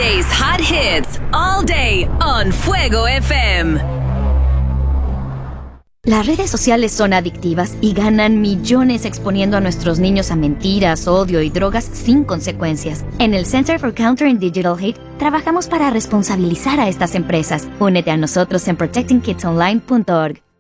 Today's hot hits all day on Fuego FM. Las redes sociales son adictivas y ganan millones exponiendo a nuestros niños a mentiras, odio y drogas sin consecuencias. En el Center for Countering Digital Hate trabajamos para responsabilizar a estas empresas. Únete a nosotros en protectingkidsonline.org.